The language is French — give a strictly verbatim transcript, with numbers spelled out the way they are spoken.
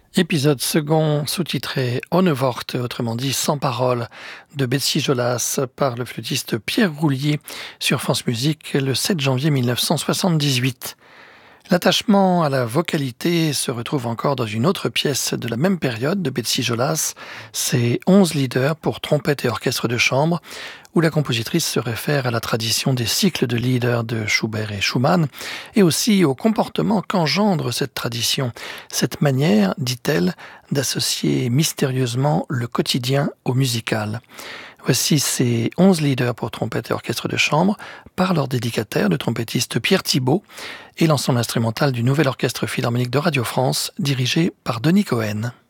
Épisode second, sous-titré Ohne Worte, autrement dit sans parole, de Betsy Jolas par le flûtiste Pierre Roulier sur France Musique le sept janvier mille neuf cent soixante-dix-huit. L'attachement à la vocalité se retrouve encore dans une autre pièce de la même période de Betsy Jolas, c'est onze lieder pour trompette et orchestre de chambre, où la compositrice se réfère à la tradition des cycles de lieder de Schubert et Schumann, et aussi au comportement qu'engendre cette tradition, cette manière, dit-elle, d'associer mystérieusement le quotidien au musical. Voici ces onze lieder pour trompette et orchestre de chambre par leur dédicataire, le trompettiste Pierre Thibault, et l'ensemble instrumental du Nouvel Orchestre Philharmonique de Radio France, dirigé par Denis Cohen.